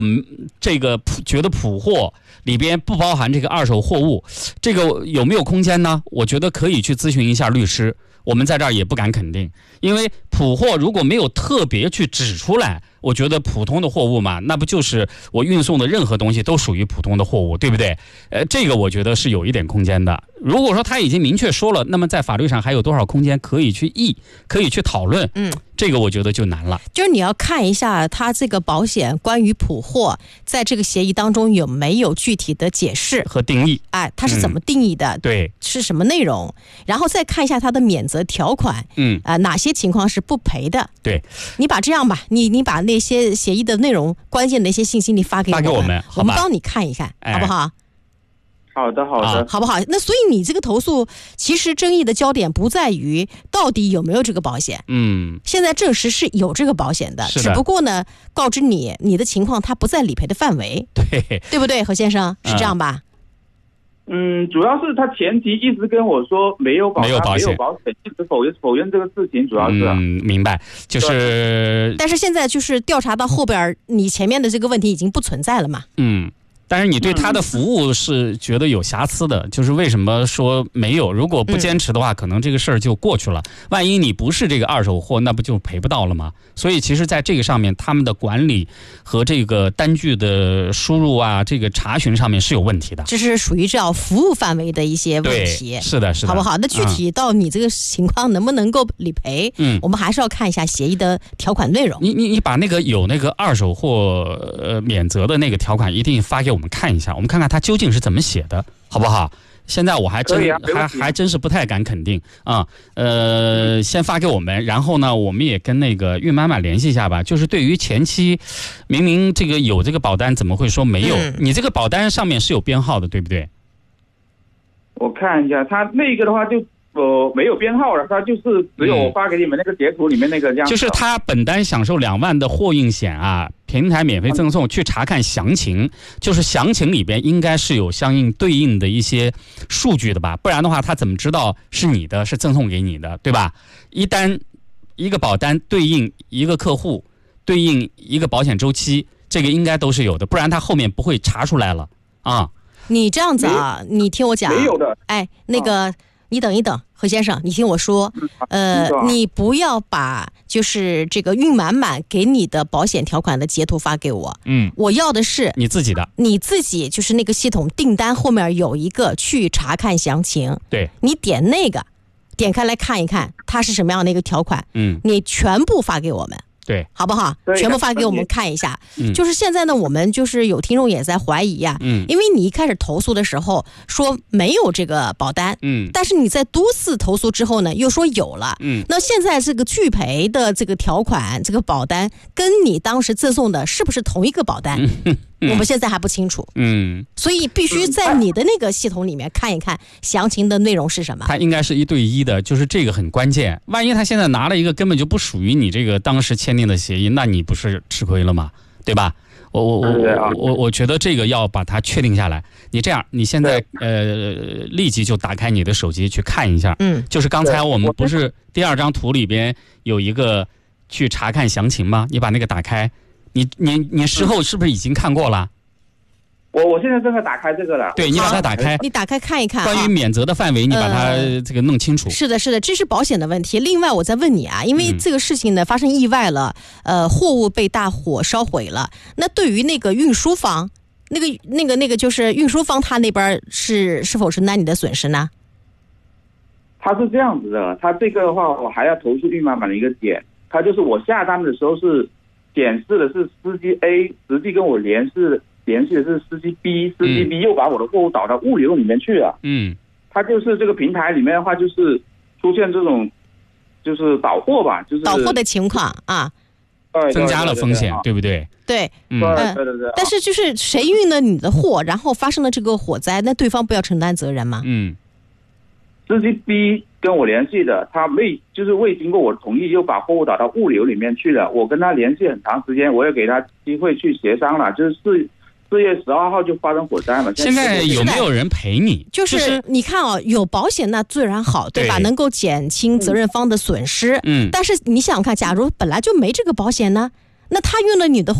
这个觉得普货里边不包含这个二手货物，这个有没有空间呢？我觉得可以去咨询一下律师。我们在这儿也不敢肯定，因为普货如果没有特别去指出来，我觉得普通的货物嘛，那不就是我运送的任何东西都属于普通的货物，对不对？这个我觉得是有一点空间的。如果说他已经明确说了，那么在法律上还有多少空间可以去议，可以去讨论？这个我觉得就难了。 就是你要看一下他这个保险关于普货在这个协议当中有没有具体的解释和定义， 它是怎么定义的？ 对， 是什么内容？然后再看一下他的免责条款，哪些情况是不赔的？ 对， 你把这样吧，你把那些协议的内容、关键的一些信息你发给我们，我们帮你看一看，好不好？ 好的， 好不好？那所以你这个投诉，其实争议的焦点不在于到底有没有这个保险，现在证实是有这个保险的，只不过呢，告知你的情况它不在理赔的范围，对不对，何先生？是这样吧？ 主要是他前提一直跟我说没有保险，一直否认这个事情，主要是明白，就是但是现在就是调查到后边，你前面的这个问题已经不存在了嘛？ 但是你对他的服务是觉得有瑕疵的，就是为什么说没有？如果不坚持的话，可能这个事儿就过去了。万一你不是这个二手货，那不就赔不到了吗？所以其实在这个上面，他们的管理和这个单据的输入啊，这个查询上面是有问题的。 这是属于这样服务范围的一些问题。 是的， 好不好？那具体到你这个情况能不能够理赔，我们还是要看一下协议的条款内容。 你把那个有那个二手货免责的那个条款一定发给我们看一下，我们看看它究竟是怎么写的，好不好？现在我还真是不太敢肯定啊。先发给我们，然后呢，我们也跟那个孕妈妈联系一下吧。就是对于前期明明这个有这个保单，怎么会说没有？你这个保单上面是有编号的，对不对？ 我看一下，他那个的话就没有编号了，他就是只有我发给你们那个截图里面那个这样。 就是他本单享受2万的货运险啊，平台免费赠送，去查看详情，就是详情里边应该是有相应对应的一些数据的吧，不然的话他怎么知道是你的，是赠送给你的，对吧？一个保单对应一个客户，对应一个保险周期，这个应该都是有的，不然他后面不会查出来了啊。 你这样子啊，你听我讲， 没有的。 那个你等一等，何先生，你听我说，你不要把就是这个孕满满给你的保险条款的截图发给我，我要的是你自己的， 你自己就是那个系统订单后面有一个去查看详情， 对， 你点那个，点开来看一看，它是什么样的一个条款，你全部发给我们。 对， 好不好？全部发给我们看一下。就是现在呢，我们就是有听众也在怀疑啊，因为你一开始投诉的时候说没有这个保单，但是你在多次投诉之后呢，又说有了，那现在这个拒赔的这个条款，这个保单跟你当时赠送的是不是同一个保单？我们现在还不清楚，所以必须在你的那个系统里面看一看详情的内容是什么。 它应该是1对1的，就是这个很关键。万一他现在拿了一个根本就不属于你这个当时签订的协议，那你不是吃亏了吗？对吧？我觉得这个要把它确定下来。你这样，你现在立即就打开你的手机去看一下，就是刚才我们不是第2张图里边有一个去查看详情吗？你把那个打开。你事后是不是已经看过了？ 我现在正在打开这个了。 对，你把它打开， 你打开看一看。 关于免责的范围，你把它这个弄清楚。 是的，这是保险的问题。另外，我再问你啊，因为这个事情呢发生意外了，货物被大火烧毁了。那对于那个运输方，那个就是运输方，他那边是否承担你的损失呢？ 他是这样子的，他这个的话，我还要投诉孕妈妈的一个点，他就是我下单的时候是显示的是司机 A， 实际跟我联系的是司机 B， 司机 B 又把我的货物导到物流里面去了。他就是这个平台里面的话，就是出现这种就是倒货吧，就是倒货的情况啊， 增加了风险，对不对？ 对， 对。 但是就是谁运了你的货，然后发生了这个火灾，那对方不要承担责任吗？ 司机 B 跟我联系的，他未经过我同意，又把货物导到物流里面去了。我跟他联系很长时间，我也给他机会去协商了，就是4月12号就发生火灾嘛。 现在有没有人赔你？ 就是你看啊，有保险那自然好，对吧？能够减轻责任方的损失。但是你想想看，假如本来就没这个保险呢？那他运了你的货，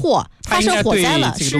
发生火灾了，是